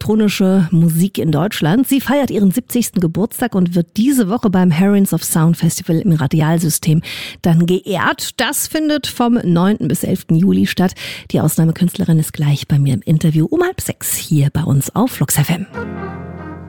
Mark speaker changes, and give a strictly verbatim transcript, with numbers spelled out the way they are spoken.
Speaker 1: elektronische Musik in Deutschland. Sie feiert ihren siebzigsten Geburtstag und wird diese Woche beim Herons of Sound Festival im Radialsystem dann geehrt. Das findet vom neunten bis elften Juli statt. Die Ausnahmekünstlerin ist gleich bei mir im Interview um halb sechs hier bei uns auf Flux F M.